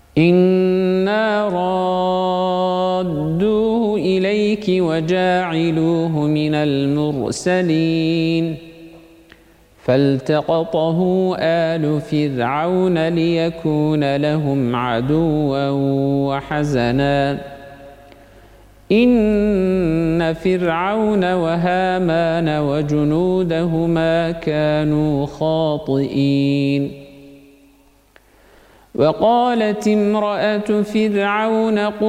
إنا رادوه إليك وجاعلوه من المرسلين فالتقطه آل فرعون ليكون لهم عدوا وحزنا إن فرعون وهامان وجنودهما كانوا خاطئين وقالت امرأة فرعون